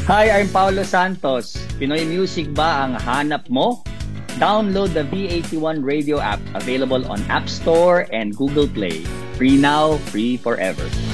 Hi, I'm Paulo Santos. Pinoy music ba ang hanap mo? Download the V81 radio app available on App Store and Google Play. Free now, free forever.